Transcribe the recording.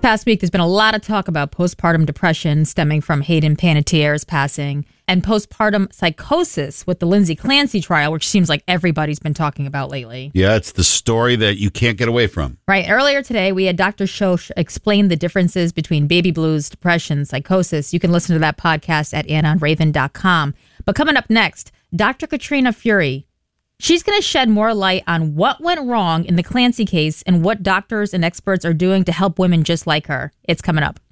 past week, there's been a lot of talk about postpartum depression stemming from Hayden Panettiere's passing and postpartum psychosis with the Lindsay Clancy trial, which seems like everybody's been talking about lately. Yeah, it's the story that you can't get away from. Right. Earlier today, we had Dr. Shosh explain the differences between baby blues, depression, psychosis. You can listen to that podcast at AnnOnRaven.com. But coming up next, Dr. Katrina Fury. She's going to shed more light on what went wrong in the Clancy case and what doctors and experts are doing to help women just like her. It's coming up.